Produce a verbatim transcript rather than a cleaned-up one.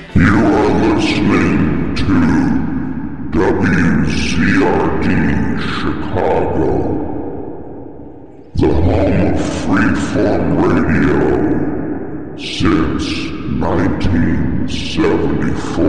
You are listening to W C R D Chicago, the home of freeform radio since nineteen seventy-four.